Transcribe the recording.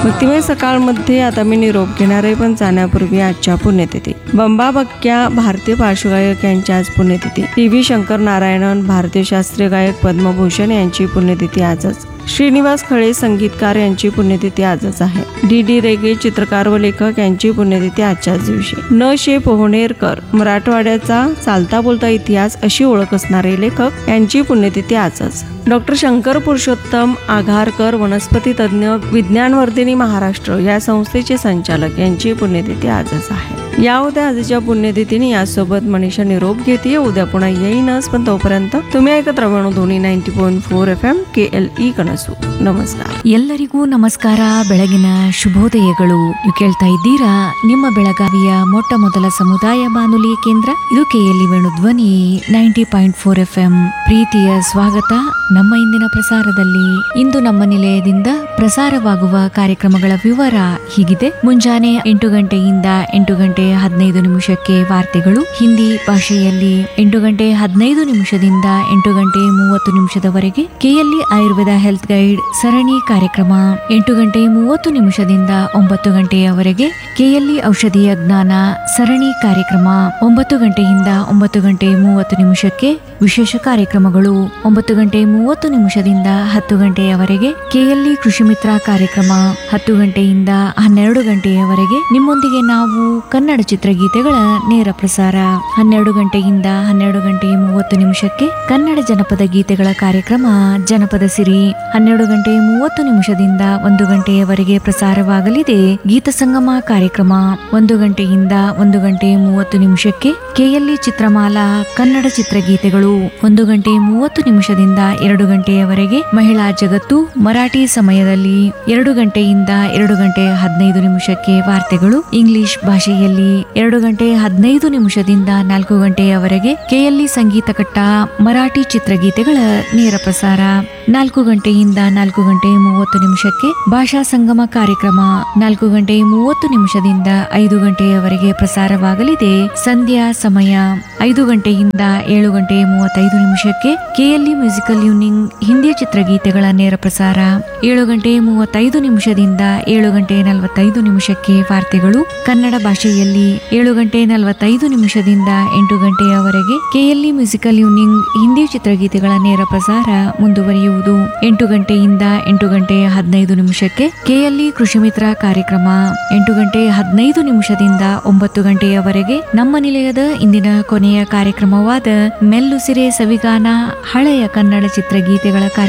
भक्तिमय सकाळमध्ये आता मी निरोप घेणार आहे, पण जाण्यापूर्वी आजच्या पुण्यतिथी. बंबा बक्क्या भारतीय पार्श्वगायक यांची आज पुण्यतिथी. टी.व्ही. शंकर नारायणन भारतीय शास्त्रीय गायक पद्मभूषण यांची पुण्यतिथी आजच. श्रीनिवास खळे संगीतकार यांची पुण्यतिथी आजच आहे. डी रेगे चित्रकार व लेखक यांची पुण्यतिथी आजच्याच दिवशी. न शे पोहणेरकर मराठवाड्याचा चालता बोलता इतिहास अशी ओळख असणारे लेखक यांची पुण्यतिथी आजच. डॉक्टर शंकर पुरुषोत्तम आघारकर वनस्पती तज्ञ विज्ञानवर्धिनी महाराष्ट्र या संस्थेचे संचालक यांची पुण्यतिथी आजच आहे. या उद्या आजच्या पुण्यतिथीने यासोबत मनीषा निरोप घेते. उद्या पुन्हा येईनच, पण तोपर्यंत तुम्ही ऐकत राहा ध्वनी 90.4 FM KLE ಕನಸು. ನಮಸ್ಕಾರ. ಎಲ್ಲರಿಗೂ ನಮಸ್ಕಾರ. ಬೆಳಗಿನ ಶುಭೋದಯಗಳು. ನೀವು ಕೇಳ್ತಾ ಇದ್ದೀರಾ ನಿಮ್ಮ ಬೆಳಗಾವಿಯ ಮೊಟ್ಟ ಮೊದಲ ಸಮುದಾಯ ಬಾನುಲಿ ಕೇಂದ್ರ ಇದು KLE ಧ್ವನಿ 90.4 FM. ಪ್ರೀತಿಯ ಸ್ವಾಗತ ನಮ್ಮ ಇಂದಿನ ಪ್ರಸಾರದಲ್ಲಿ. ಇಂದು ನಮ್ಮ ನಿಲಯದಿಂದ ಪ್ರಸಾರವಾಗುವ ಕಾರ್ಯಕ್ರಮಗಳ ವಿವರ ಹೀಗಿದೆ. ಮುಂಜಾನೆ 8 ಗಂಟೆಯಿಂದ 8 ಗಂಟೆ 15 ನಿಮಿಷಕ್ಕೆ ವಾರ್ತೆಗಳು ಹಿಂದಿ ಭಾಷೆಯಲ್ಲಿ. 8 ಗಂಟೆ 15 ನಿಮಿಷದಿಂದ 8 ಗಂಟೆ 30 ನಿಮಿಷದವರೆಗೆ KLE ಆಯುರ್ವೇದ ಹೆಲ್ತ್ ಗೈಡ್ ಸರಣಿ ಕಾರ್ಯಕ್ರಮ. 8 ಗಂಟೆ 30 ನಿಮಿಷದಿಂದ 9 ಗಂಟೆಯವರೆಗೆ KLE ಔಷಧೀಯ ಜ್ಞಾನ ಸರಣಿ ಕಾರ್ಯಕ್ರಮ. 9 ಗಂಟೆಯಿಂದ 9 ಗಂಟೆ 30 ನಿಮಿಷಕ್ಕೆ ವಿಶೇಷ ಕಾರ್ಯಕ್ರಮಗಳು. 9 ಗಂಟೆ 30 ನಿಮಿಷದಿಂದ 10 ಗಂಟೆಯವರೆಗೆ KLE ಕೃಷಿ ಮಿತ್ರ ಕಾರ್ಯಕ್ರಮ. 10 ಗಂಟೆಯಿಂದ 12 ಗಂಟೆಯವರೆಗೆ ನಿಮ್ಮೊಂದಿಗೆ ನಾವು ಕನ್ನಡ ಚಿತ್ರಗೀತೆಗಳ ನೇರ ಪ್ರಸಾರ. 12 ಗಂಟೆಯಿಂದ 12 ಗಂಟೆ 30 ನಿಮಿಷಕ್ಕೆ ಕನ್ನಡ ಜನಪದ ಗೀತೆಗಳ ಕಾರ್ಯಕ್ರಮ ಜನಪದ ಸಿರಿ. 12 ಗಂಟೆ 30 ನಿಮಿಷದಿಂದ 1 ಗಂಟೆಯವರೆಗೆ ಪ್ರಸಾರವಾಗಲಿದೆ ಗೀತ ಸಂಗಮ ಕಾರ್ಯಕ್ರಮ. 1 ಗಂಟೆಯಿಂದ 1 ಗಂಟೆ 30 ನಿಮಿಷಕ್ಕೆ KLE ಚಿತ್ರಮಾಲಾ ಕನ್ನಡ ಚಿತ್ರಗೀತೆಗಳು. 1 ಗಂಟೆ 30 ನಿಮಿಷದಿಂದ 2 ಗಂಟೆಯವರೆಗೆ ಮಹಿಳಾ ಜಗತ್ತು ಮರಾಠಿ ಸಮಯದಲ್ಲಿ. 2 ಗಂಟೆಯಿಂದ 2 ಗಂಟೆ 15 ನಿಮಿಷಕ್ಕೆ ವಾರ್ತೆಗಳು ಇಂಗ್ಲಿಷ್ ಭಾಷೆಯಲ್ಲಿ. 2 ಗಂಟೆ 15 ನಿಮಿಷದಿಂದ 4 ಗಂಟೆಯವರೆಗೆ KLE ಸಂಗೀತ ಕಟ್ಟ ಮರಾಠಿ ಚಿತ್ರಗೀತೆಗಳ ನೇರ ಪ್ರಸಾರ. 4 ಗಂಟೆಯಿಂದ 4 ಗಂಟೆ 30 ನಿಮಿಷಕ್ಕೆ ಭಾಷಾ ಸಂಗಮ ಕಾರ್ಯಕ್ರಮ. 4 ಗಂಟೆ 30 ನಿಮಿಷದಿಂದ 5 ಗಂಟೆಯವರೆಗೆ ಪ್ರಸಾರವಾಗಲಿದೆ ಸಂಧ್ಯಾ ಸಮಯ. 5 ಗಂಟೆಯಿಂದ 7 ಗಂಟೆ 35 ನಿಮಿಷಕ್ಕೆ KLE ಮ್ಯೂಸಿಕಲ್ ಯೂನಿಂಗ್ ಹಿಂದಿ ಚಿತ್ರಗೀತೆಗಳ ನೇರ ಪ್ರಸಾರ. 7 ಗಂಟೆ 35 ನಿಮಿಷದಿಂದ 7 ಗಂಟೆ 45 ನಿಮಿಷಕ್ಕೆ ವಾರ್ತೆಗಳು ಕನ್ನಡ ಭಾಷೆಯಲ್ಲಿ. 7 ಗಂಟೆ 45 ನಿಮಿಷದಿಂದ 8 ಗಂಟೆಯವರೆಗೆ KLE ಮ್ಯೂಸಿಕಲ್ ಯೂನಿಂಗ್ ಹಿಂದಿ ಚಿತ್ರಗೀತೆಗಳ ನೇರ ಪ್ರಸಾರ ಮುಂದುವರಿಯುವುದು. 8 ಗಂಟೆಯಿಂದ 8 ಗಂಟೆ 15 ನಿಮಿಷಕ್ಕೆ KLE ಕೃಷಿ ಮಿತ್ರ ಕಾರ್ಯಕ್ರಮ. 8 ಗಂಟೆ 15 ನಿಮಿಷದಿಂದ 9 ಗಂಟೆಯವರೆಗೆ ನಮ್ಮ ನಿಲಯದ ಇಂದಿನ ಕೊನೆಯ ಕಾರ್ಯಕ್ರಮವಾದ ಮೆಲ್ಲುಸಿರೆ ಸವಿಗಾನ ಹಳೆಯ ಕನ್ನಡ ಚಿತ್ರಗೀತೆಗಳ ಕಾರ್ಯಕ್ರಮ